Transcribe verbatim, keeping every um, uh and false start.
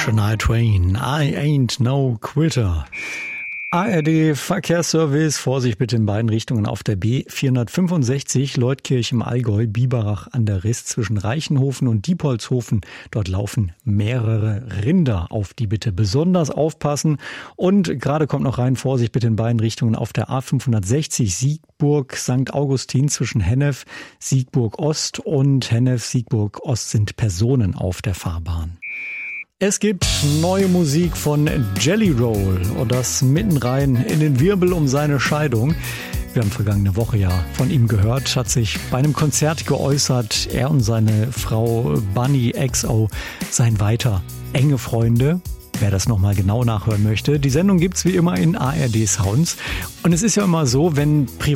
Shania Twain, I ain't no quitter. A R D Verkehrsservice, Vorsicht bitte in beiden Richtungen auf der B vierhundertfünfundsechzig, Leutkirch im Allgäu, Biberach an der Riss zwischen Reichenhofen und Diepholzhofen. Dort laufen mehrere Rinder, auf die bitte besonders aufpassen. Und gerade kommt noch rein, Vorsicht bitte in beiden Richtungen auf der A fünfhundertsechzig, Siegburg, Sankt Augustin zwischen Hennef, Siegburg Ost und Hennef, Siegburg Ost sind Personen auf der Fahrbahn. Es gibt neue Musik von Jelly Roll und das mitten rein in den Wirbel um seine Scheidung. Wir haben vergangene Woche ja von ihm gehört, hat sich bei einem Konzert geäußert, er und seine Frau Bunny X O seien weiter enge Freunde. Wer das nochmal genau nachhören möchte, die Sendung gibt's wie immer in A R D Sounds. Und es ist ja immer so, wenn Privat